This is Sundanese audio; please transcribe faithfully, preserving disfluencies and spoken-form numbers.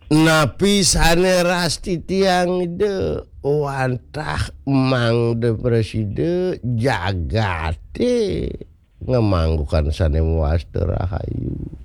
napi sanerasti tiang ide wantah emang de preside jagate ngemanggukan sanemuas terahayu